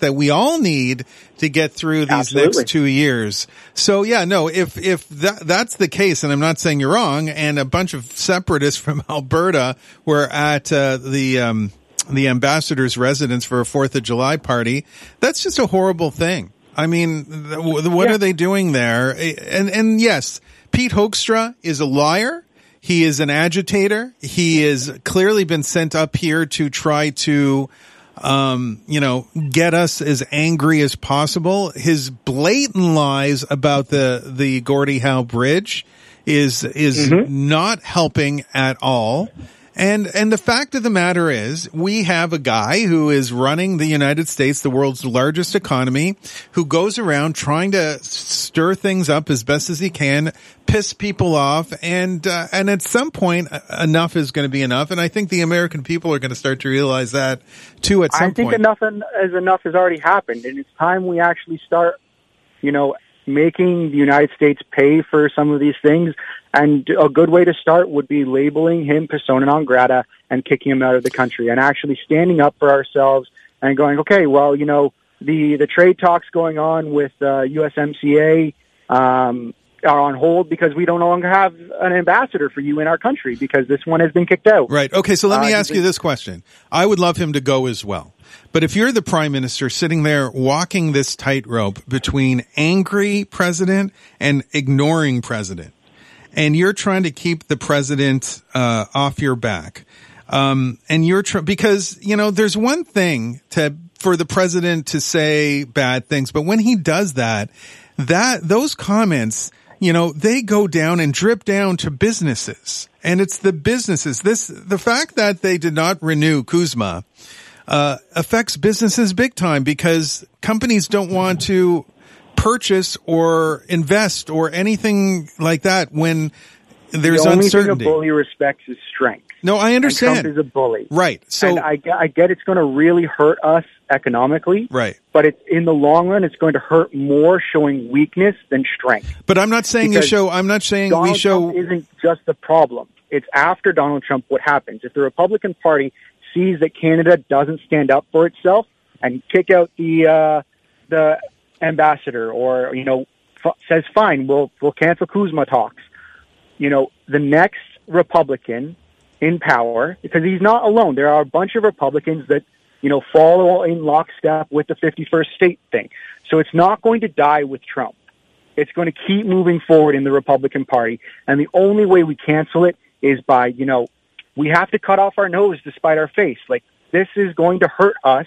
that we all need to get through these next 2 years. So yeah, no, if that's the case, and I'm not saying you're wrong, and a bunch of separatists from Alberta were at the ambassador's residence for a 4th of July party, that's just a horrible thing. I mean, what are they doing there? And yes, Pete Hoekstra is a liar. He is an agitator. He has clearly been sent up here to try to, get us as angry as possible. His blatant lies about the Gordie Howe Bridge is not helping at all. And the fact of the matter is, we have a guy who is running the United States, the world's largest economy, who goes around trying to stir things up as best as he can, piss people off, and at some point, enough is going to be enough. And I think the American people are going to start to realize that too at some point. I think enough has already happened, and it's time we actually start, making the United States pay for some of these things. And a good way to start would be labeling him persona non grata and kicking him out of the country, and actually standing up for ourselves and going, okay, well, the trade talks going on with USMCA are on hold because we no longer have an ambassador for you in our country because this one has been kicked out. Right. Okay, so let me ask you this question. I would love him to go as well. But if you're the prime minister sitting there walking this tightrope between angry president and ignoring president, and you're trying to keep the president off your back, and you're because there's one thing for the president to say bad things, but when he does that those comments, they go down and drip down to businesses, and it's the businesses. The fact that they did not renew CUSMA affects businesses big time because companies don't want to purchase or invest or anything like that when there's uncertainty. The only thing a bully respects is strength. No, I understand. And Trump is a bully. Right. So and I get it's going to really hurt us economically. Right. But in the long run, it's going to hurt more showing weakness than strength. But I'm not saying Donald Trump isn't just the problem. It's after Donald Trump what happens. If the Republican Party sees that Canada doesn't stand up for itself and kick out the ambassador, or says fine, we'll cancel CUSMA talks. The next Republican in power, because he's not alone. There are a bunch of Republicans that follow in lockstep with the 51st state thing. So it's not going to die with Trump. It's going to keep moving forward in the Republican Party, and the only way we cancel it is by we have to cut off our nose to spite our face. Like, this is going to hurt us,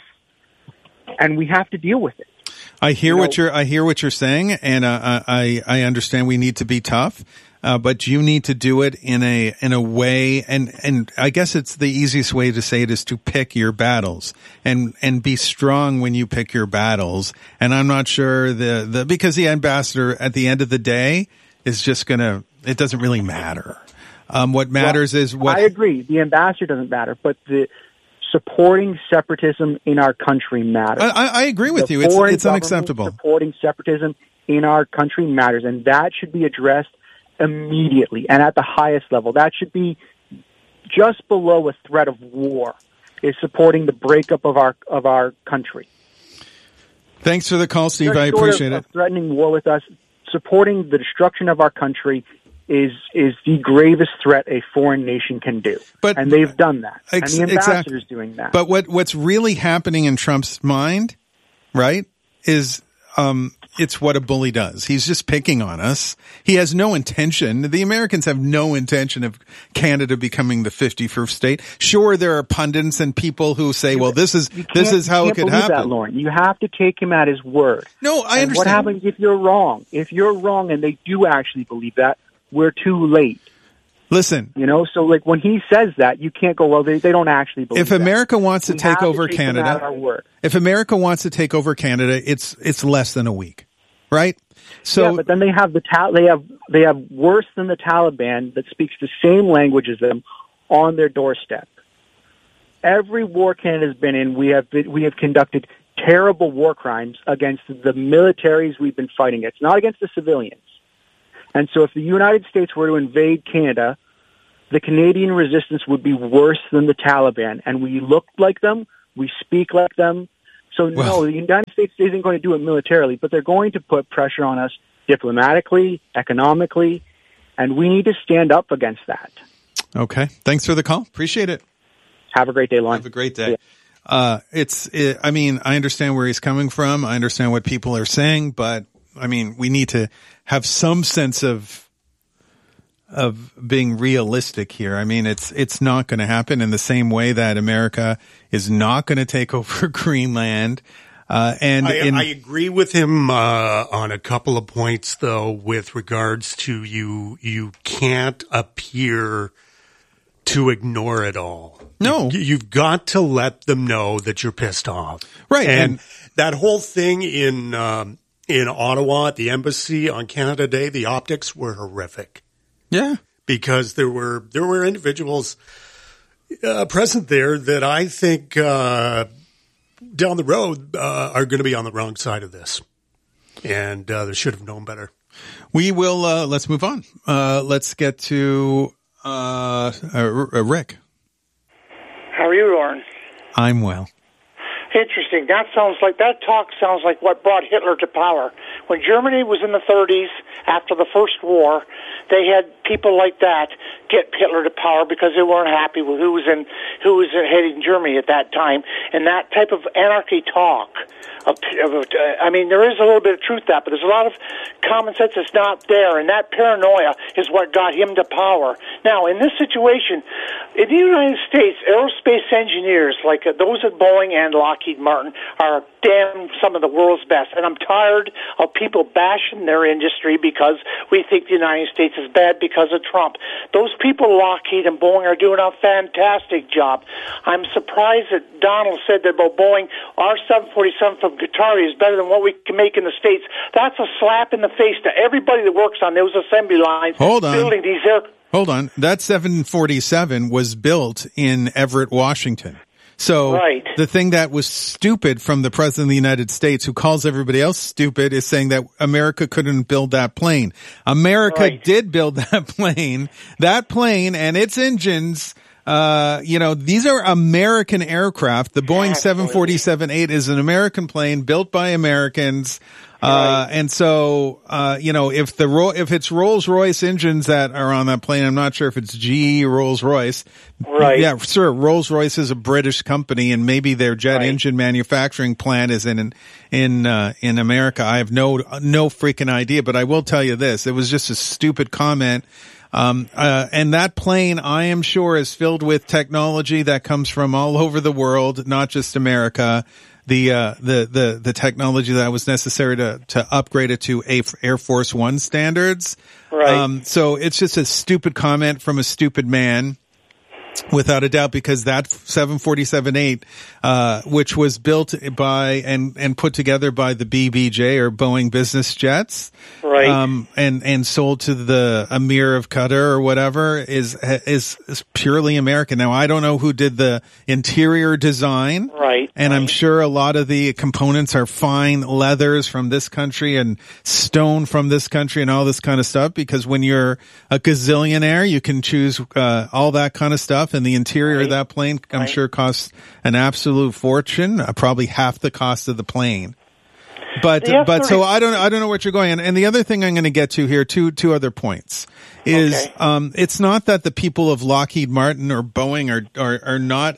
and we have to deal with it. I hear what you're saying, and I understand we need to be tough, but you need to do it in a way, and I guess it's the easiest way to say it is to pick your battles and be strong when you pick your battles. And I'm not sure because the ambassador at the end of the day is just it doesn't really matter. What matters is what... I agree. The ambassador doesn't matter, but the supporting separatism in our country matters. I agree with you. It's unacceptable. Supporting separatism in our country matters, and that should be addressed immediately and at the highest level. That should be just below a threat of war, is supporting the breakup of our country. Thanks for the call, Steve. I appreciate it. Threatening war with us, supporting the destruction of our country is the gravest threat a foreign nation can do. And they've done that. And the ambassador's doing that. But what's really happening in Trump's mind, right, is it's what a bully does. He's just picking on us. He has no intention. The Americans have no intention of Canada becoming the 51st state. Sure, there are pundits and people who say, well, this is how it could happen. That, Lauren. You have to take him at his word. No, I understand. What happens if you're wrong? If you're wrong and they do actually believe that, we're too late. Listen. So like when he says that, you can't go, well, they don't actually believe If America wants to take over Canada, if America wants to take over Canada, it's less than a week, right? So, yeah, but then they have they have worse than the Taliban that speaks the same language as them on their doorstep. Every war Canada's been in, we have conducted terrible war crimes against the militaries we've been fighting. It's not against the civilians. And so if the United States were to invade Canada, the Canadian resistance would be worse than the Taliban. And we look like them, we speak like them, So no, the United States isn't going to do it militarily, but they're going to put pressure on us diplomatically, economically, and we need to stand up against that. Okay. Thanks for the call. Appreciate it. Have a great day, Lon. Have a great day. I mean, I understand where he's coming from. I understand what people are saying, but I mean, we need to have some sense of being realistic here. I mean, it's not going to happen in the same way that America is not going to take over Greenland. I agree with him on a couple of points, though, with regards to you can't appear to ignore it all. No. You've got to let them know that you're pissed off. Right. And that whole thing in Ottawa at the embassy on Canada Day, the optics were horrific. Yeah. Because there were individuals present there that I think down the road are going to be on the wrong side of this. And they should have known better. We will, let's move on. Let's get to Rick. How are you, Lauren? I'm well. Interesting. That talk sounds like what brought Hitler to power. When Germany was in the 30s, after the First War, they had people like that get Hitler to power because they weren't happy with who was heading Germany at that time. And that type of anarchy talk, I mean, there is a little bit of truth to that, but there's a lot of common sense that's not there, and that paranoia is what got him to power. Now, in this situation, in the United States, aerospace engineers, like those at Boeing and Lockheed Martin, are some of the world's best. And I'm tired of people bashing their industry because we think the United States is bad because of Trump. Those people, Lockheed and Boeing, are doing a fantastic job. I'm surprised that Donald said that about Boeing, our 747 from Qatari is better than what we can make in the States. That's a slap in the face to everybody that works on those assembly lines. Building these Hold on. That 747 was built in Everett, Washington. So the thing that was stupid from the President of the United States, who calls everybody else stupid, is saying that America couldn't build that plane. America did build that plane and its engines. These are American aircraft. The Boeing 747-8 is an American plane built by Americans. And so, if it's Rolls-Royce engines that are on that plane, I'm not sure if it's GE or Rolls-Royce. Right. Yeah, sure. Rolls-Royce is a British company and maybe their jet engine manufacturing plant is in America. I have no freaking idea, but I will tell you this. It was just a stupid comment. And that plane, I am sure, is filled with technology that comes from all over the world, not just America. The technology that was necessary to upgrade it to Air Force One standards. Right. So it's just a stupid comment from a stupid man. Without a doubt, because that 747-8, which was built by and put together by the BBJ or Boeing Business Jets, and sold to the Emir of Qatar or whatever, is purely American. Now, I don't know who did the interior design, and I'm sure a lot of the components are fine leathers from this country and stone from this country and all this kind of stuff. Because when you're a gazillionaire, you can choose all that kind of stuff. And the interior of that plane, I'm sure, costs an absolute fortune, probably half the cost of the plane. But so I don't know what you're going. And the other thing I'm going to get to here, two other points, is it's not that the people of Lockheed Martin or Boeing are not.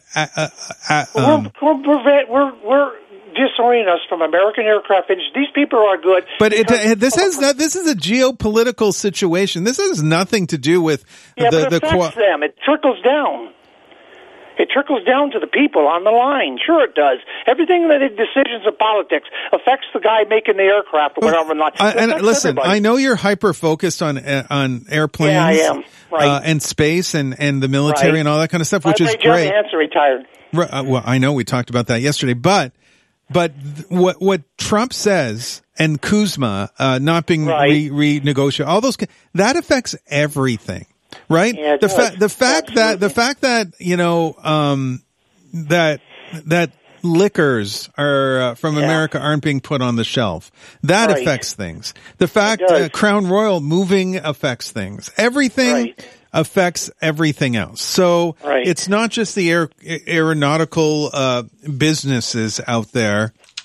We're disorient us from American aircraft industry. These people are good. But this is a geopolitical situation. This has nothing to do with but it affects them. It trickles down. It trickles down to the people on the line. Sure, it does. Everything that is decisions of politics affects the guy making the aircraft or whatever. And listen, everybody. I know you're hyper focused on airplanes. Yeah, I am. And space and the military and all that kind of stuff, which is great. John Hanson retired. Well, I know we talked about that yesterday, but what Trump says and Kuzma not being renegotiated, all those, that affects everything, right? Yeah, the fact that that liquors are from America aren't being put on the shelf, that affects things. The fact Crown Royal moving affects things. Everything affects everything else. So it's not just the aeronautical businesses out there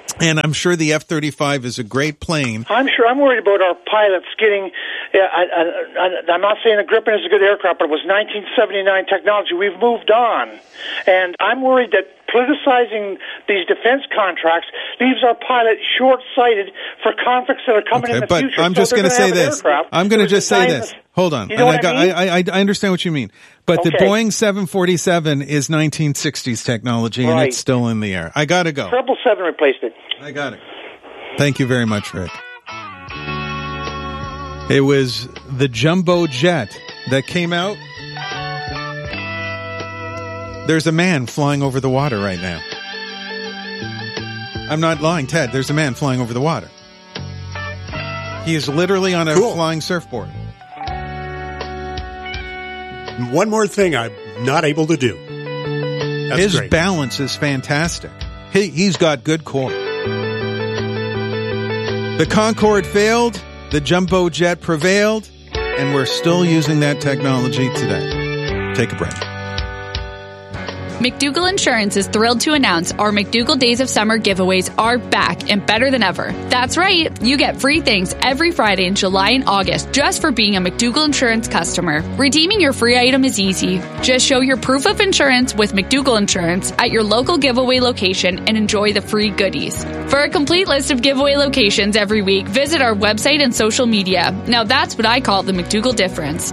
And I'm sure the F-35 is a great plane. I'm sure. I'm worried about our pilots getting. I'm not saying the Gripen is a good aircraft, but it was 1979 technology. We've moved on, and I'm worried that politicizing these defense contracts leaves our pilots short-sighted for conflicts that are coming in the future. But I'm just going to say this. I'm going to just say this. Hold on. You know what I mean? I understand what you mean. But the Boeing 747 is 1960s technology, and it's still in the air. I got to go. 777 replaced it. I got it. Thank you very much, Rick. It was the jumbo jet that came out. There's a man flying over the water right now. I'm not lying, Ted. There's a man flying over the water. He is literally on a flying surfboard. One more thing I'm not able to do. That's His great. balance is fantastic. He's got good core. The Concorde failed, the jumbo jet prevailed, and we're still using that technology today. Take a break. McDougall Insurance is thrilled to announce our McDougall Days of Summer giveaways are back and better than ever. That's right. You get free things every Friday in July and August just for being a McDougall Insurance customer. Redeeming your free item is easy. Just show your proof of insurance with McDougall Insurance at your local giveaway location and enjoy the free goodies. For a complete list of giveaway locations every week, visit our website and social media. Now that's what I call the McDougall difference.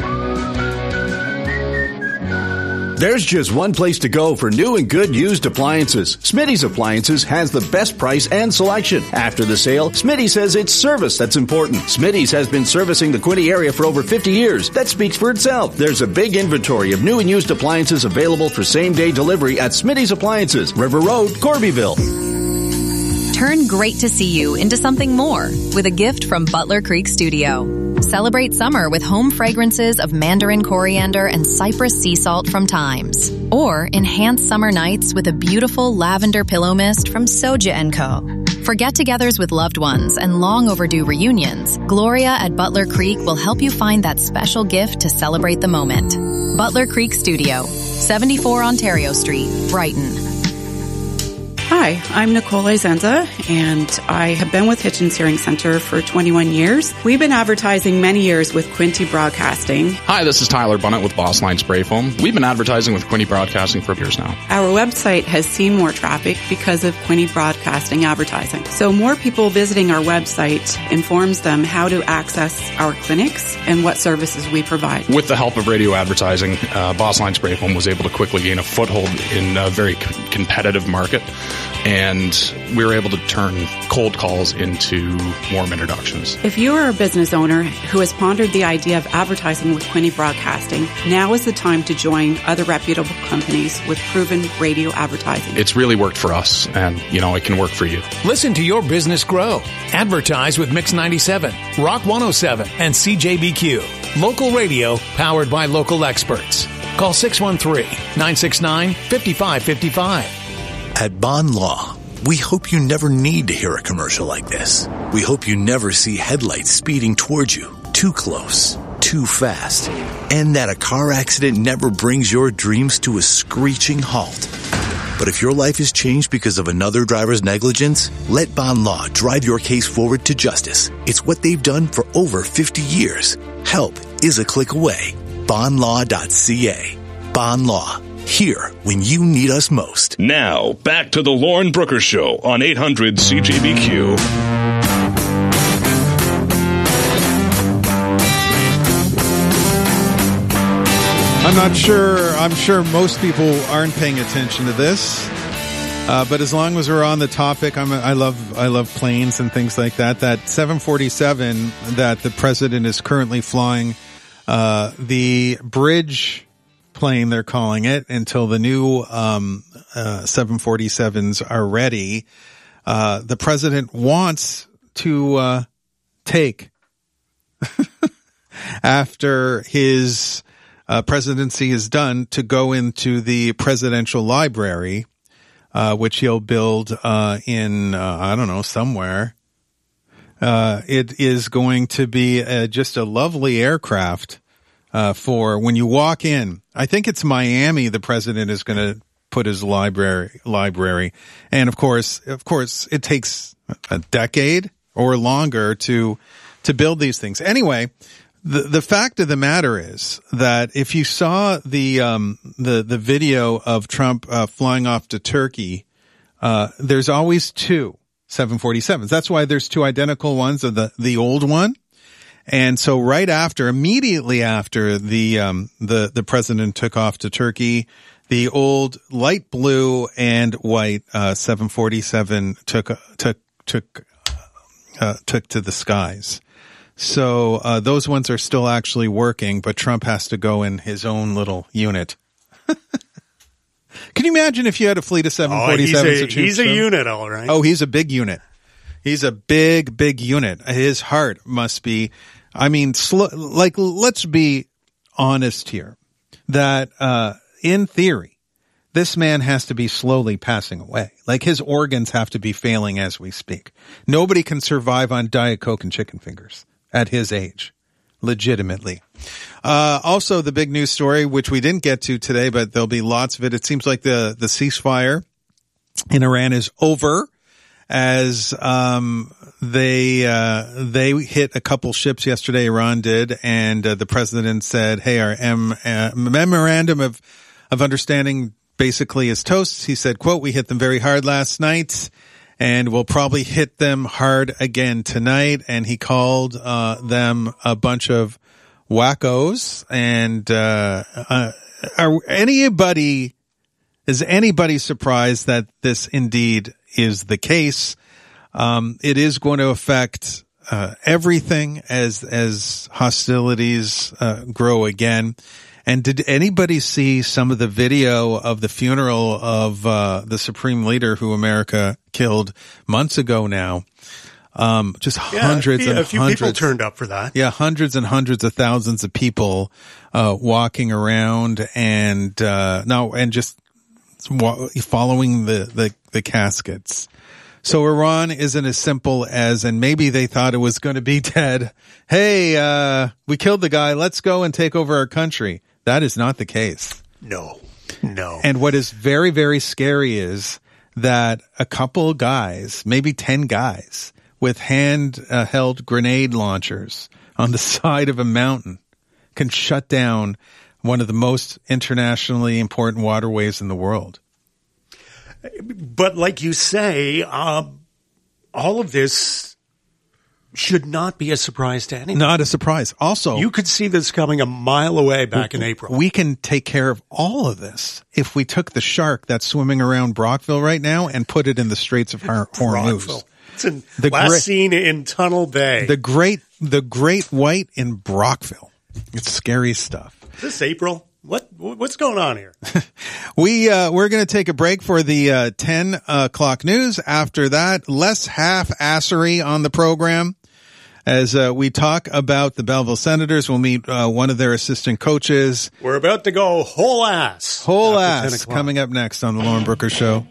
There's just one place to go for new and good used appliances. Smitty's Appliances has the best price and selection. After the sale, Smitty says it's service that's important. Smitty's has been servicing the Quinte area for over 50 years. That speaks for itself. There's a big inventory of new and used appliances available for same-day delivery at Smitty's Appliances, River Road, Corbyville. Turn great to see you into something more with a gift from Butler Creek Studio. Celebrate summer with home fragrances of mandarin coriander and cypress sea salt from Thymes. Or enhance summer nights with a beautiful lavender pillow mist from Soja & Co. For get-togethers with loved ones and long overdue reunions, Gloria at Butler Creek will help you find that special gift to celebrate the moment. Butler Creek Studio, 74 Ontario Street, Brighton. Hi, I'm Nicole Izenza, and I have been with Hitchens Hearing Center for 21 years. We've been advertising many years with Quinte Broadcasting. Hi, this is Tyler Bunnett with Boss Line Spray Foam. We've been advertising with Quinte Broadcasting for years now. Our website has seen more traffic because of Quinte Broadcasting advertising. So more people visiting our website informs them how to access our clinics and what services we provide. With the help of radio advertising, Boss Line Spray Foam was able to quickly gain a foothold in a very competitive market. And we were able to turn cold calls into warm introductions. If you are a business owner who has pondered the idea of advertising with Quinte Broadcasting, now is the time to join other reputable companies with proven radio advertising. It's really worked for us, and, it can work for you. Listen to your business grow. Advertise with Mix 97, Rock 107, and CJBQ. Local radio powered by local experts. Call 613-969-5555. At Bond Law, we hope you never need to hear a commercial like this. We hope you never see headlights speeding towards you, too close, too fast, and that a car accident never brings your dreams to a screeching halt. But if your life is changed because of another driver's negligence, let Bond Law drive your case forward to justice. It's what they've done for over 50 years. Help is a click away. Bondlaw.ca. Bond Law. Here when you need us most. Now, back to the Lauren Brooker Show on 800 CJBQ. I'm sure most people aren't paying attention to this. But as long as we're on the topic, I love planes and things like that. That 747 that the president is currently flying, the bridge plane, they're calling it, until the new 747s are ready. The president wants to take after his presidency is done to go into the presidential library, which he'll build in somewhere. It is going to be just a lovely aircraft for when you walk in. I think it's Miami the president is going to put his library. And of course, it takes a decade or longer to build these things. Anyway, the fact of the matter is that if you saw the video of Trump flying off to Turkey, there's always two 747s. That's why there's two identical ones of the old one. And so immediately after the president took off to Turkey, the old light blue and white 747 took to the skies. So those ones are still actually working, but Trump has to go in his own little unit. Can you imagine if you had a fleet of 747s? He's a unit, all right. Oh, he's a big unit. He's a big unit. His heart must be, I mean, let's be honest here, that in theory, this man has to be slowly passing away. Like, his organs have to be failing as we speak. Nobody can survive on Diet Coke and chicken fingers at his age, legitimately. Also, the big news story, which we didn't get to today, but there'll be lots of it. It seems like the ceasefire in Iran is over, as they hit a couple ships yesterday. Iran did, and the president said, "Hey, our memorandum of understanding basically is toast." He said, "Quote: We hit them very hard last night, and we'll probably hit them hard again tonight." And he called them a bunch of wackos. And is anybody surprised that this indeed is the case? It is going to affect everything as hostilities grow again. And did anybody see some of the video of the funeral of the Supreme Leader who America killed months ago now? Just hundreds and a few hundreds. People turned up for that. Yeah, hundreds and hundreds of thousands of people walking around and just following the caskets. So Iran isn't as simple as, and maybe they thought it was going to be dead. Hey, we killed the guy. Let's go and take over our country. That is not the case. No. And what is very, very scary is that a couple guys, maybe 10 guys, with hand-held grenade launchers on the side of a mountain can shut down one of the most internationally important waterways in the world. But like you say, all of this should not be a surprise to anyone. Not a surprise. Also, you could see this coming a mile away back in April. We can take care of all of this if we took the shark that's swimming around Brockville right now and put it in the Straits of Hormuz. It's last seen in Tunnel Bay. The great white in Brockville. It's scary stuff. Is this April? What's going on here? We're going to take a break for the 10 o'clock news. After that, less half-assery on the program. As we talk about the Belleville Senators, we'll meet one of their assistant coaches. We're about to go whole ass. Whole ass coming up next on the Lauren Brooker Show.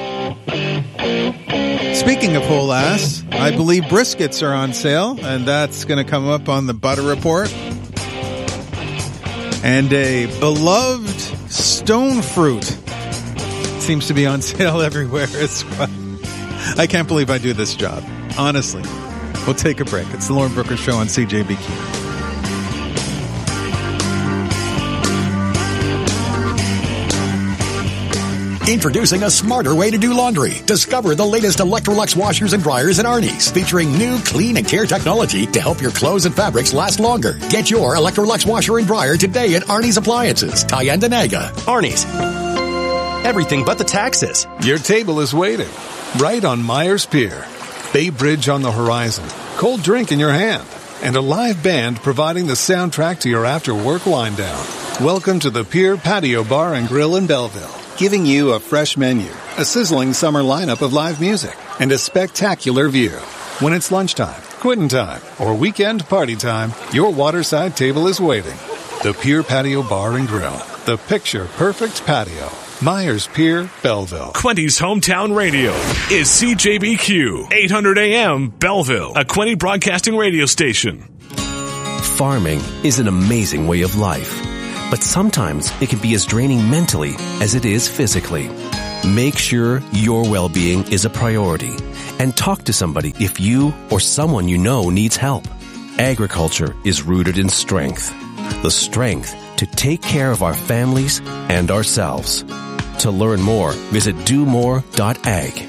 Speaking of whole ass, I believe briskets are on sale, and that's going to come up on the Butter Report. And a beloved stone fruit seems to be on sale everywhere as well. I can't believe I do this job. Honestly. We'll take a break. It's the Lauren Brooker Show on CJBQ. Introducing a smarter way to do laundry. Discover the latest Electrolux washers and dryers at Arnie's, featuring new clean and care technology to help your clothes and fabrics last longer. Get your Electrolux washer and dryer today at Arnie's Appliances, Tyendinaga. Arnie's. Everything but the taxes. Your table is waiting, right on Myers Pier. Bay Bridge on the horizon, cold drink in your hand, and a live band providing the soundtrack to your after-work wind down. Welcome to the Pier Patio Bar and Grill in Belleville. Giving you a fresh menu, a sizzling summer lineup of live music, and a spectacular view. When it's lunchtime, quitting time, or weekend party time, your waterside table is waiting. The Pier Patio Bar and Grill. The picture-perfect patio. Myers Pier, Belleville. Quenty's hometown radio is CJBQ, 800 AM, Belleville, a Quenty broadcasting radio station. Farming is an amazing way of life. But sometimes it can be as draining mentally as it is physically. Make sure your well-being is a priority and talk to somebody if you or someone you know needs help. Agriculture is rooted in strength. The strength to take care of our families and ourselves. To learn more, visit domore.ag.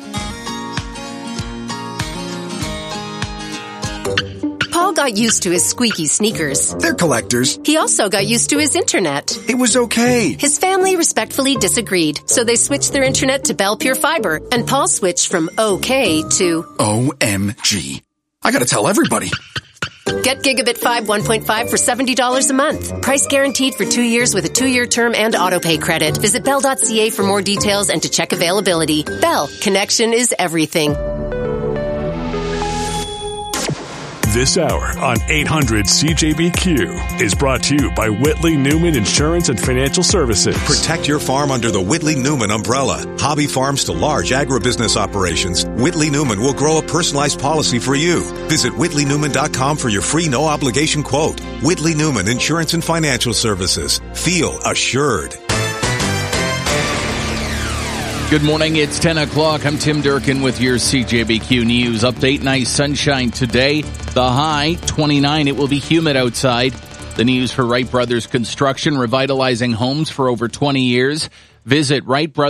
Paul got used to his squeaky sneakers. They're collectors. He also got used to his internet. It was okay. His family respectfully disagreed, so they switched their internet to Bell Pure Fiber, and Paul switched from okay to OMG. I gotta tell everybody. Get Gigabit 5 1.5 for $70 a month. Price guaranteed for 2 years with a 2-year term and autopay credit. Visit bell.ca for more details and to check availability. Bell, connection is everything. This hour on 800 CJBQ is brought to you by Whitley Newman Insurance and Financial Services. Protect your farm under the Whitley Newman umbrella. Hobby farms to large agribusiness operations, Whitley Newman will grow a personalized policy for you. Visit whitleynewman.com for your free no-obligation quote. Whitley Newman Insurance and Financial Services. Feel assured. Good morning. It's 10 o'clock. I'm Tim Durkin with your CJBQ News update. Nice sunshine today. The high, 29. It will be humid outside. The news for Wright Brothers Construction, revitalizing homes for over 20 years. Visit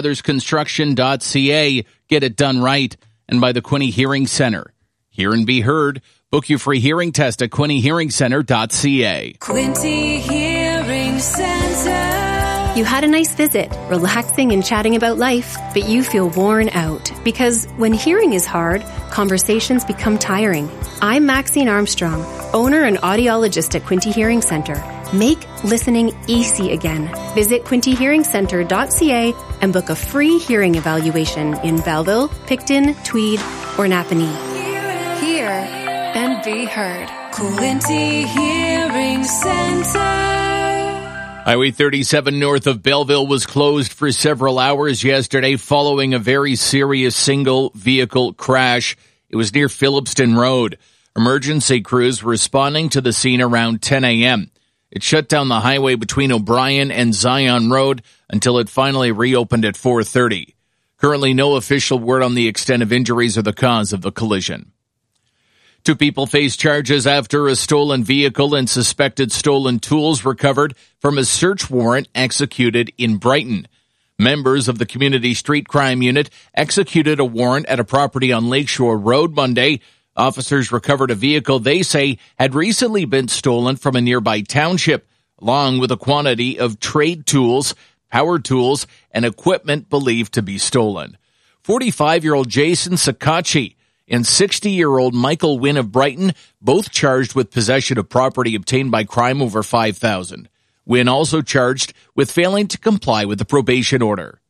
wrightbrothersconstruction.ca. Get it done right. And by the Quinte Hearing Center. Hear and be heard. Book your free hearing test at quintehearingcenter.ca. Quinte Hearing Center. You had a nice visit, relaxing and chatting about life, but you feel worn out. Because when hearing is hard, conversations become tiring. I'm Maxine Armstrong, owner and audiologist at Quinte Hearing Center. Make listening easy again. Visit quintehearingcenter.ca and book a free hearing evaluation in Belleville, Picton, Tweed, or Napanee. Hear and be heard. Quinte Hearing Center. Highway 37 north of Belleville was closed for several hours yesterday following a very serious single-vehicle crash. It was near Phillipston Road. Emergency crews were responding to the scene around 10 a.m. It shut down the highway between O'Brien and Zion Road until it finally reopened at 4:30. Currently, no official word on the extent of injuries or the cause of the collision. 2 people face charges after a stolen vehicle and suspected stolen tools recovered from a search warrant executed in Brighton. Members of the Community Street Crime Unit executed a warrant at a property on Lakeshore Road Monday. Officers recovered a vehicle they say had recently been stolen from a nearby township, along with a quantity of trade tools, power tools, and equipment believed to be stolen. 45-year-old Jason Sakachi and 60-year-old Michael Wynn of Brighton, both charged with possession of property obtained by crime over $5,000. Wynn also charged with failing to comply with the probation order.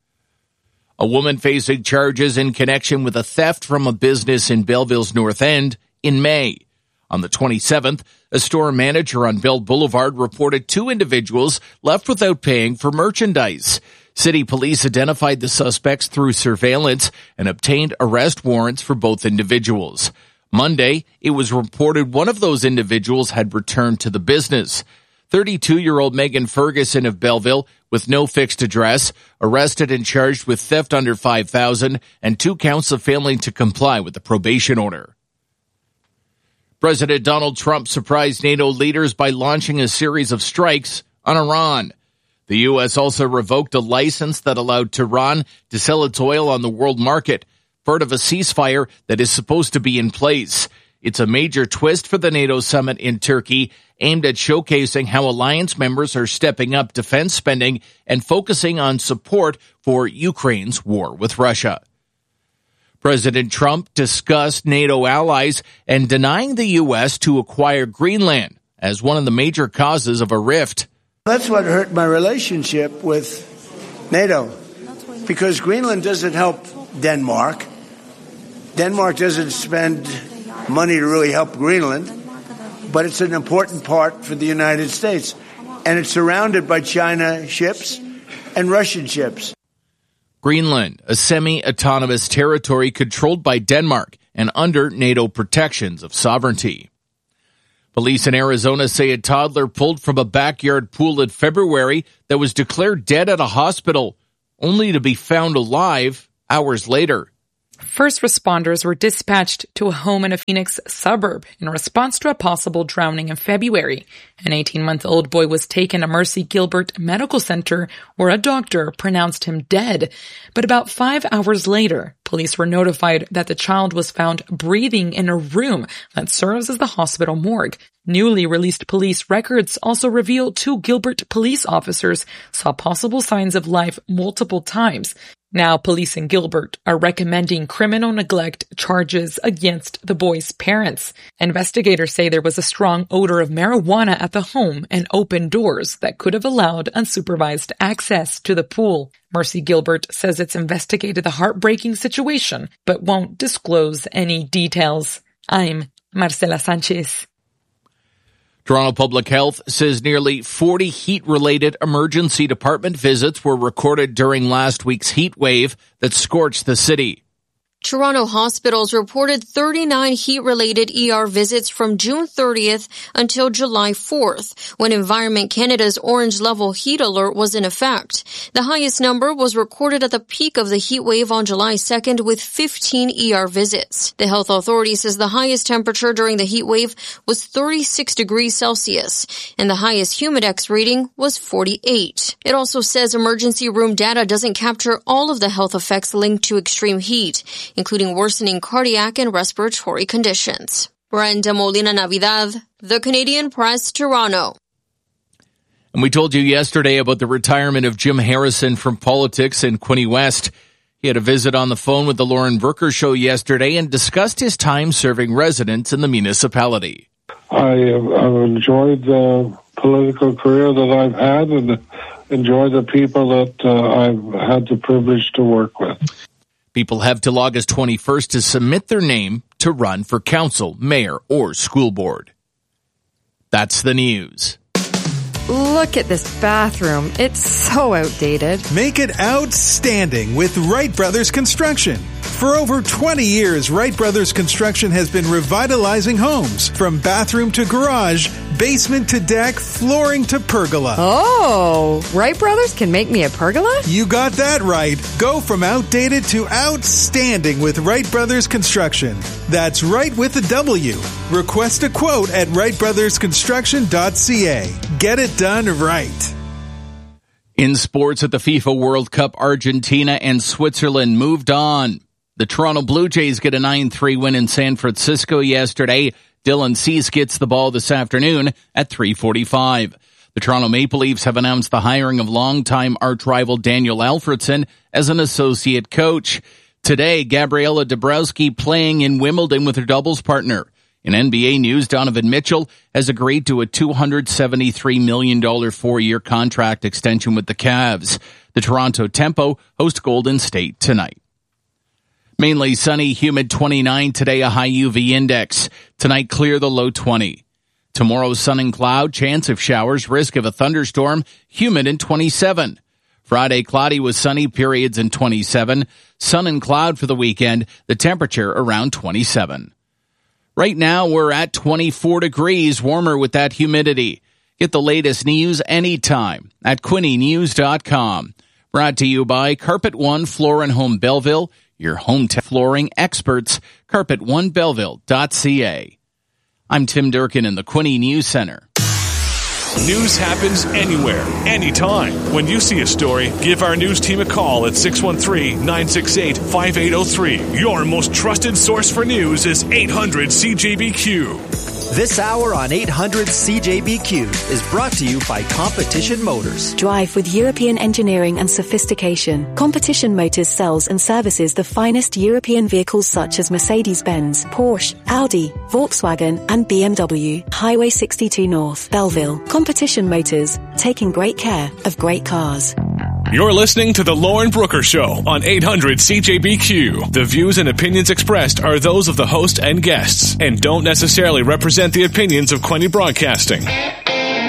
A woman facing charges in connection with a theft from a business in Belleville's North End in May. On the 27th, a store manager on Bell Boulevard reported 2 individuals left without paying for merchandise. City police identified the suspects through surveillance and obtained arrest warrants for both individuals. Monday, it was reported one of those individuals had returned to the business. 32-year-old Megan Ferguson of Belleville, with no fixed address, arrested and charged with theft under $5,000 and 2 counts of failing to comply with the probation order. President Donald Trump surprised NATO leaders by launching a series of strikes on Iran. The U.S. also revoked a license that allowed Tehran to sell its oil on the world market, part of a ceasefire that is supposed to be in place. It's a major twist for the NATO summit in Turkey, aimed at showcasing how alliance members are stepping up defense spending and focusing on support for Ukraine's war with Russia. President Trump discussed NATO allies and denying the U.S. to acquire Greenland as one of the major causes of a rift. That's what hurt my relationship with NATO, because Greenland doesn't help Denmark. Denmark doesn't spend money to really help Greenland, but it's an important part for the United States. And it's surrounded by China ships and Russian ships. Greenland, a semi-autonomous territory controlled by Denmark and under NATO protections of sovereignty. Police in Arizona say a toddler pulled from a backyard pool in February that was declared dead at a hospital, only to be found alive hours later. First responders were dispatched to a home in a Phoenix suburb in response to a possible drowning in February. An 18-month-old boy was taken to Mercy Gilbert Medical Center, where a doctor pronounced him dead. But about 5 hours later, police were notified that the child was found breathing in a room that serves as the hospital morgue. Newly released police records also reveal 2 Gilbert police officers saw possible signs of life multiple times. Now, police in Gilbert are recommending criminal neglect charges against the boy's parents. Investigators say there was a strong odor of marijuana at the home and open doors that could have allowed unsupervised access to the pool. Mercy Gilbert says it's investigated the heartbreaking situation, but won't disclose any details. I'm Marcela Sanchez. Toronto Public Health says nearly 40 heat-related emergency department visits were recorded during last week's heat wave that scorched the city. Toronto hospitals reported 39 heat-related ER visits from June 30th until July 4th, when Environment Canada's orange-level heat alert was in effect. The highest number was recorded at the peak of the heat wave on July 2nd with 15 ER visits. The health authority says the highest temperature during the heat wave was 36 degrees Celsius, and the highest Humidex reading was 48. It also says emergency room data doesn't capture all of the health effects linked to extreme heat, including worsening cardiac and respiratory conditions. Brenda Molina Navidad, The Canadian Press, Toronto. And we told you yesterday about the retirement of Jim Harrison from politics in Quinte West. He had a visit on the phone with the Lauren Brooker Show yesterday and discussed his time serving residents in the municipality. I've enjoyed the political career that I've had and enjoy the people that I've had the privilege to work with. People have till August 21st to submit their name to run for council, mayor, or school board. That's the news. Look at this bathroom. It's so outdated. Make it outstanding with Wright Brothers Construction. For over 20 years, Wright Brothers Construction has been revitalizing homes from bathroom to garage, basement to deck, flooring to pergola. Oh, Wright Brothers can make me a pergola? You got that right. Go from outdated to outstanding with Wright Brothers Construction. That's right with a W. Request a quote at wrightbrothersconstruction.ca. Get it done right. In sports at the FIFA World Cup, Argentina and Switzerland moved on. The Toronto Blue Jays get a 9-3 win in San Francisco yesterday. Dylan Cease gets the ball this afternoon at 3:45. The Toronto Maple Leafs have announced the hiring of longtime arch-rival Daniel Alfredson as an associate coach. Today, Gabriela Dabrowski playing in Wimbledon with her doubles partner. In NBA news, Donovan Mitchell has agreed to a $273 million 4-year contract extension with the Cavs. The Toronto Tempo host Golden State tonight. Mainly sunny, humid 29 today, a high UV index. Tonight, clear, the low 20. Tomorrow, sun and cloud, chance of showers, risk of a thunderstorm, humid in 27. Friday, cloudy with sunny periods in 27. Sun and cloud for the weekend, the temperature around 27. Right now, we're at 24 degrees, warmer with that humidity. Get the latest news anytime at QuinteNews.com. Brought to you by Carpet One Floor and Home Belleville, your home flooring experts, carpetoneBelleville.ca. I'm Tim Durkin in the Quinte News Center. News happens anywhere, anytime. When you see a story, give our news team a call at 613-968-5803. Your most trusted source for news is 800-CJBQ. This hour on 800 CJBQ is brought to you by Competition Motors. Drive with European engineering and sophistication. Competition Motors sells and services the finest European vehicles such as Mercedes-Benz, Porsche, Audi, Volkswagen and BMW. Highway 62 North, Belleville. Competition Motors, taking great care of great cars. You're listening to The Lauren Brooker Show on 800 CJBQ. The views and opinions expressed are those of the host and guests and don't necessarily represent the opinions of Quinte Broadcasting.